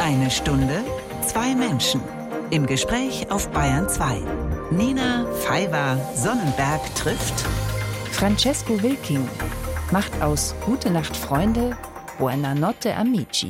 Eine Stunde, zwei Menschen. Im Gespräch auf Bayern 2. Nina Pfeiffer-Sonnenberg trifft Francesco Wilking macht aus Gute Nacht Freunde Buonanotte Amici.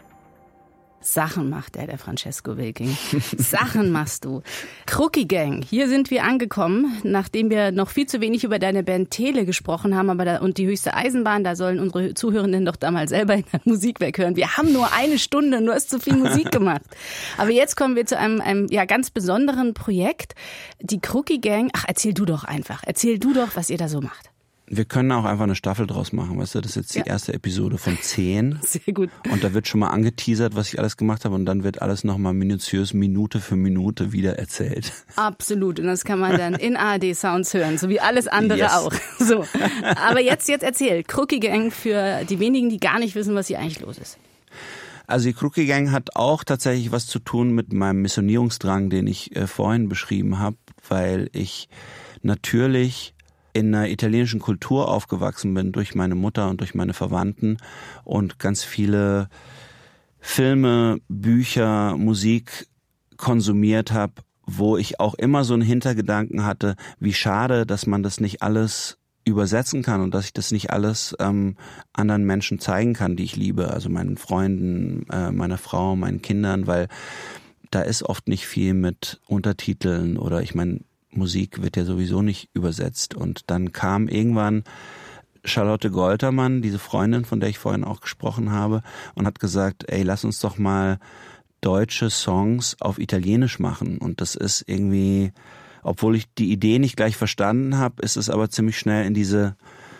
Sachen macht der Francesco Wilking. Sachen machst du. Crookie Gang, hier sind wir angekommen, nachdem wir noch viel zu wenig über deine Band Tele gesprochen haben, und die höchste Eisenbahn, da sollen unsere Zuhörenden doch da mal selber in der Musik weghören. Wir haben nur eine Stunde, du hast zu viel Musik gemacht. Aber jetzt kommen wir zu einem ganz besonderen Projekt, die Crookie Gang. Ach, erzähl du doch einfach. Erzähl du doch, was ihr da so macht. Wir können auch einfach eine Staffel draus machen, weißt du? Das ist jetzt die erste Episode von 10. Sehr gut. Und da wird schon mal angeteasert, was ich alles gemacht habe, und dann wird alles nochmal minutiös Minute für Minute wieder erzählt. Absolut. Und das kann man dann in ARD Sounds hören, so wie alles andere auch. So. Aber jetzt erzähl. Crookie Gang für die wenigen, die gar nicht wissen, was hier eigentlich los ist. Also die Crookie Gang hat auch tatsächlich was zu tun mit meinem Missionierungsdrang, den ich vorhin beschrieben habe, weil ich natürlich in einer italienischen Kultur aufgewachsen bin, durch meine Mutter und durch meine Verwandten, und ganz viele Filme, Bücher, Musik konsumiert habe, wo ich auch immer so einen Hintergedanken hatte, wie schade, dass man das nicht alles übersetzen kann und dass ich das nicht alles anderen Menschen zeigen kann, die ich liebe, also meinen Freunden, meiner Frau, meinen Kindern, weil da ist oft nicht viel mit Untertiteln oder Musik wird ja sowieso nicht übersetzt. Und dann kam irgendwann Charlotte Goltermann, diese Freundin, von der ich vorhin auch gesprochen habe, und hat gesagt, ey, lass uns doch mal deutsche Songs auf Italienisch machen. Und das ist irgendwie, obwohl ich die Idee nicht gleich verstanden habe, ist es aber ziemlich schnell in diese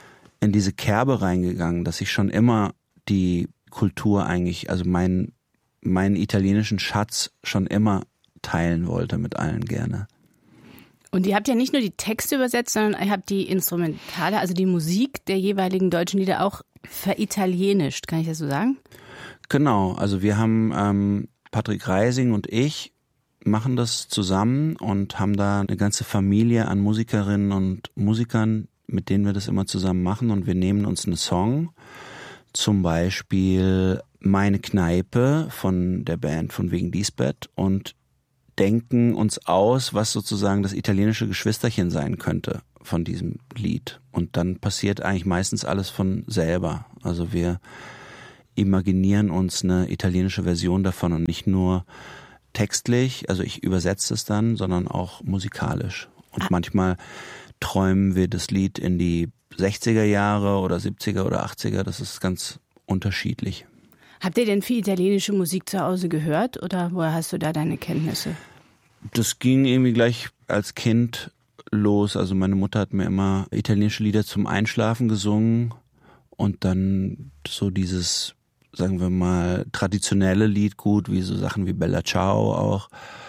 Kerbe reingegangen, dass ich schon immer die Kultur eigentlich, also meinen italienischen Schatz schon immer teilen wollte mit allen gerne. Und ihr habt ja nicht nur die Texte übersetzt, sondern ihr habt die Instrumentale, also die Musik der jeweiligen deutschen Lieder auch veritalienisch, kann ich das so sagen? Genau, also wir haben Patrick Reising und ich machen das zusammen und haben da eine ganze Familie an Musikerinnen und Musikern, mit denen wir das immer zusammen machen, und wir nehmen uns einen Song, zum Beispiel Meine Kneipe von der Band von Wegen Lisbeth, und denken uns aus, was sozusagen das italienische Geschwisterchen sein könnte von diesem Lied. Und dann passiert eigentlich meistens alles von selber. Also wir imaginieren uns eine italienische Version davon und nicht nur textlich, also ich übersetze es dann, sondern auch musikalisch. Und manchmal träumen wir das Lied in die 60er Jahre oder 70er oder 80er, das ist ganz unterschiedlich. Habt ihr denn viel italienische Musik zu Hause gehört oder woher hast du da deine Kenntnisse? Das ging irgendwie gleich als Kind los. Also meine Mutter hat mir immer italienische Lieder zum Einschlafen gesungen und dann so dieses, sagen wir mal, traditionelle Liedgut, wie so Sachen wie Bella Ciao auch.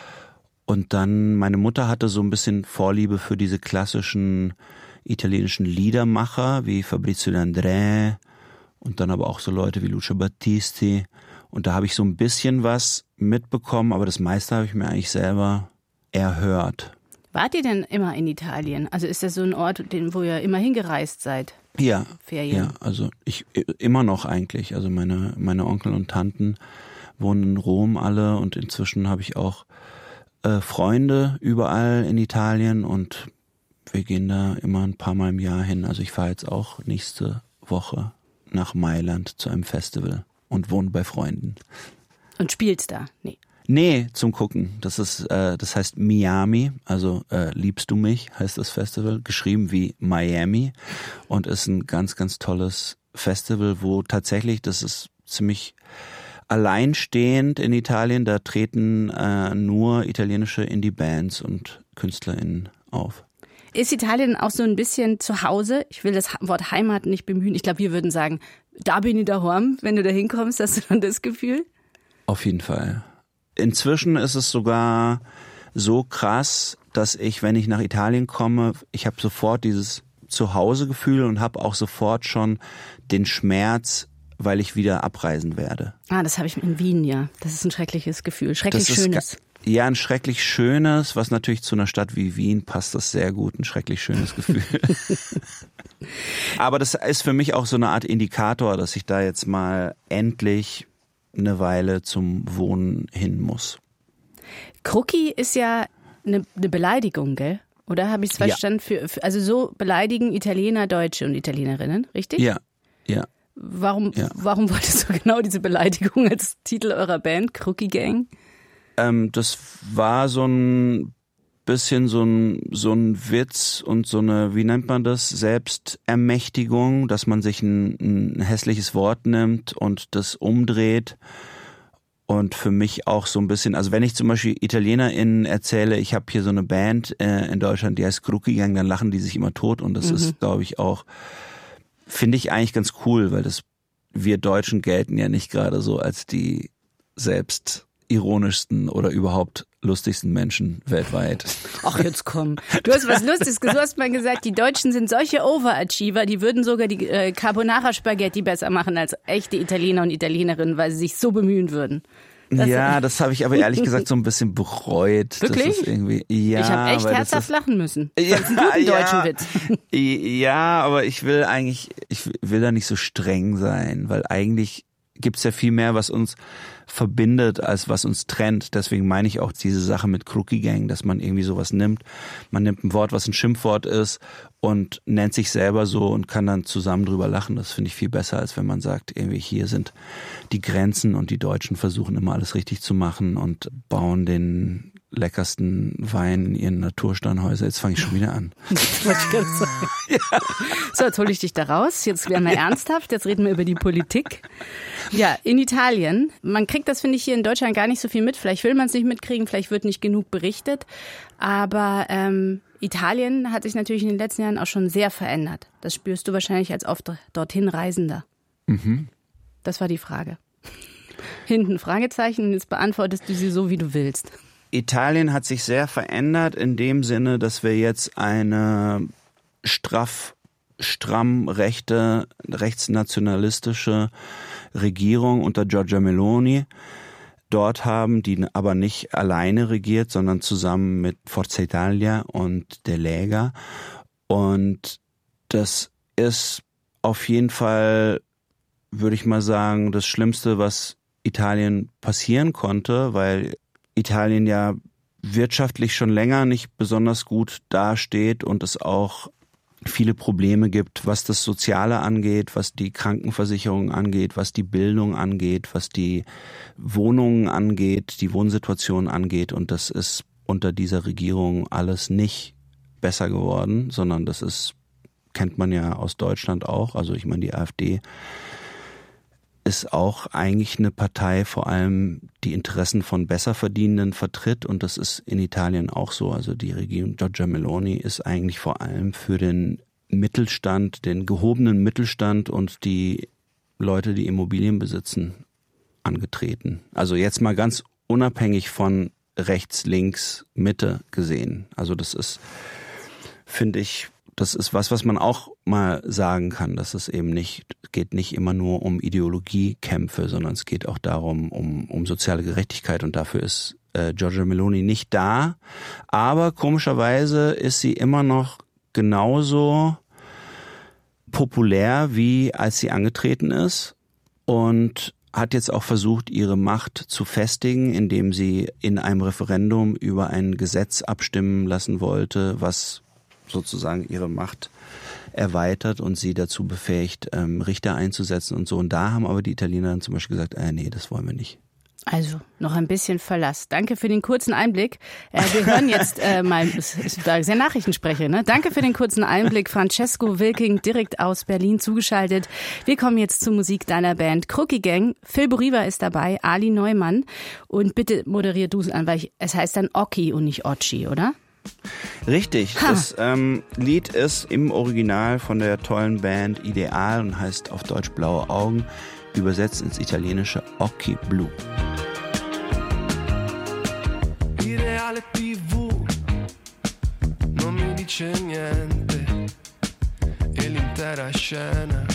Und dann, meine Mutter hatte so ein bisschen Vorliebe für diese klassischen italienischen Liedermacher wie Fabrizio De André und dann aber auch so Leute wie Lucio Battisti. Und da habe ich so ein bisschen was mitbekommen, aber das meiste habe ich mir eigentlich selber erhört. Wart ihr denn immer in Italien? Also ist das so ein Ort, wo ihr immer hingereist seid? Ja, Ferien? Ja, also ich immer noch eigentlich. Also meine Onkel und Tanten wohnen in Rom alle, und inzwischen habe ich auch Freunde überall in Italien, und wir gehen da immer ein paar Mal im Jahr hin. Also ich fahre jetzt auch nächste Woche nach Mailand zu einem Festival und wohne bei Freunden. Und spielst da? Nee, zum Gucken. Das heißt Miami, also Liebst du mich heißt das Festival, geschrieben wie Miami, und ist ein ganz, ganz tolles Festival, wo tatsächlich, das ist ziemlich alleinstehend in Italien, da treten nur italienische Indie-Bands und KünstlerInnen auf. Ist Italien auch so ein bisschen zu Hause? Ich will das Wort Heimat nicht bemühen. Ich glaube, wir würden sagen, da bin ich daheim. Wenn du da hinkommst, hast du dann das Gefühl? Auf jeden Fall. Inzwischen ist es sogar so krass, dass ich, wenn ich nach Italien komme, ich habe sofort dieses Zuhausegefühl und habe auch sofort schon den Schmerz, weil ich wieder abreisen werde. Das habe ich in Wien, ja. Das ist ein schreckliches Gefühl. Schrecklich schönes. Ja, ein schrecklich schönes, was natürlich zu einer Stadt wie Wien passt das sehr gut, ein schrecklich schönes Gefühl. Aber das ist für mich auch so eine Art Indikator, dass ich da jetzt mal endlich eine Weile zum Wohnen hin muss. Krucki ist ja eine Beleidigung, gell? Oder habe ich es verstanden? Also so beleidigen Italiener Deutsche und Italienerinnen, richtig? Ja. Warum wolltest du genau diese Beleidigung als Titel eurer Band, Krucki Gang? Das war so ein bisschen so ein Witz und so eine, wie nennt man das, Selbstermächtigung, dass man sich ein hässliches Wort nimmt und das umdreht. Und für mich auch so ein bisschen, also wenn ich zum Beispiel ItalienerInnen erzähle, ich habe hier so eine Band in Deutschland, die heißt Krucki Gang, dann lachen die sich immer tot und das ist, glaube ich, auch, finde ich eigentlich ganz cool, weil wir Deutschen gelten ja nicht gerade so als die selbstironischsten oder überhaupt lustigsten Menschen weltweit. Ach, jetzt komm. Du hast was Lustiges gesagt. Du hast mal gesagt, die Deutschen sind solche Overachiever, die würden sogar die Carbonara-Spaghetti besser machen als echte Italiener und Italienerinnen, weil sie sich so bemühen würden. Das habe ich aber ehrlich gesagt so ein bisschen bereut. Wirklich? Das ist irgendwie, ja, ich habe echt herzhaft lachen müssen. Das ist ein guter deutschen Witz. Ja, aber ich will da nicht so streng sein, weil eigentlich gibt's ja viel mehr, was uns verbindet, als was uns trennt. Deswegen meine ich auch diese Sache mit Krucki Gang, dass man irgendwie sowas nimmt. Man nimmt ein Wort, was ein Schimpfwort ist und nennt sich selber so und kann dann zusammen drüber lachen. Das finde ich viel besser, als wenn man sagt, irgendwie hier sind die Grenzen und die Deutschen versuchen immer alles richtig zu machen und bauen den leckersten Wein in ihren Natursteinhäuser. Jetzt fange ich schon wieder an. Das wollte ich gerade sagen. Ja. So, jetzt hole ich dich da raus. Jetzt werden wir ernsthaft. Jetzt reden wir über die Politik. Ja, in Italien. Man kriegt das, finde ich, hier in Deutschland gar nicht so viel mit. Vielleicht will man es nicht mitkriegen, vielleicht wird nicht genug berichtet. Aber Italien hat sich natürlich in den letzten Jahren auch schon sehr verändert. Das spürst du wahrscheinlich als oft dorthin Reisender. Mhm. Das war die Frage. Hinten Fragezeichen, jetzt beantwortest du sie so, wie du willst. Italien hat sich sehr verändert in dem Sinne, dass wir jetzt eine stramm rechtsnationalistische Regierung unter Giorgia Meloni dort haben, die aber nicht alleine regiert, sondern zusammen mit Forza Italia und der Lega. Und das ist auf jeden Fall, würde ich mal sagen, das Schlimmste, was Italien passieren konnte, weil Italien ja wirtschaftlich schon länger nicht besonders gut dasteht und es auch viele Probleme gibt, was das Soziale angeht, was die Krankenversicherung angeht, was die Bildung angeht, was die Wohnungen angeht, die Wohnsituation angeht. Und das ist unter dieser Regierung alles nicht besser geworden, sondern kennt man ja aus Deutschland auch. Also ich meine, die AfD ist auch eigentlich eine Partei, vor allem die Interessen von Besserverdienenden vertritt und das ist in Italien auch so. Also die Regierung Giorgia Meloni ist eigentlich vor allem für den Mittelstand, den gehobenen Mittelstand und die Leute, die Immobilien besitzen, angetreten. Also jetzt mal ganz unabhängig von rechts, links, Mitte gesehen. Also das ist, finde ich, das ist was man auch mal sagen kann, dass es eben geht nicht immer nur um Ideologiekämpfe, sondern es geht auch darum, um soziale Gerechtigkeit und dafür ist Giorgia Meloni nicht da. Aber komischerweise ist sie immer noch genauso populär, wie als sie angetreten ist und hat jetzt auch versucht, ihre Macht zu festigen, indem sie in einem Referendum über ein Gesetz abstimmen lassen wollte, was sozusagen ihre Macht erweitert und sie dazu befähigt, Richter einzusetzen und so. Und da haben aber die Italiener dann zum Beispiel gesagt, nee, das wollen wir nicht. Also noch ein bisschen Verlass. Danke für den kurzen Einblick. Wir hören jetzt mal, das ist sehr Nachrichtensprecher, ne? Danke für den kurzen Einblick. Francesco Wilking, direkt aus Berlin zugeschaltet. Wir kommen jetzt zur Musik deiner Band Krucki Gang. Phil Boriva ist dabei, Ali Neumann. Und bitte moderier du es an, weil es heißt dann Occhi und nicht Occhi, oder? Richtig, das Lied ist im Original von der tollen Band Ideal und heißt auf Deutsch Blaue Augen, übersetzt ins Italienische Occhi Blu. Ideale TV non mi dice niente e l'intera scena